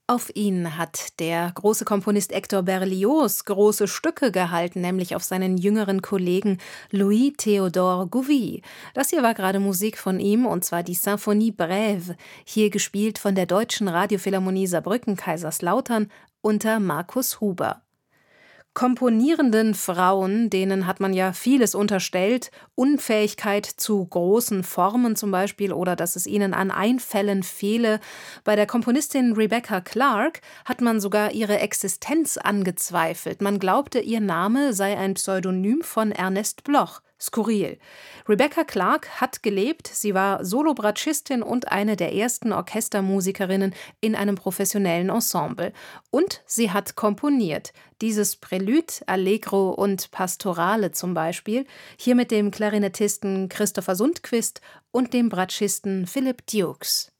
Auf ihn hat der große Komponist Hector Berlioz große Stücke gehalten, nämlich auf seinen jüngeren Kollegen Louis Théodore Gouvi. Das hier war gerade Musik von ihm, und zwar die Symphonie Brève, hier gespielt von der Deutschen Radiophilharmonie Saarbrücken-Kaiserslautern unter Markus Huber. Komponierenden Frauen, denen hat man ja vieles unterstellt, Unfähigkeit zu großen Formen zum Beispiel oder dass es ihnen an Einfällen fehle. Bei der Komponistin Rebecca Clark hat man sogar ihre Existenz angezweifelt. Man glaubte, ihr Name sei ein Pseudonym von Ernest Bloch. Skurril. Rebecca Clark hat gelebt, sie war Solobratschistin und eine der ersten Orchestermusikerinnen in einem professionellen Ensemble. Und sie hat komponiert. Dieses Prälude, Allegro und Pastorale zum Beispiel, hier mit dem Klarinettisten Christopher Sundquist und dem Bratschisten Philip Dukes.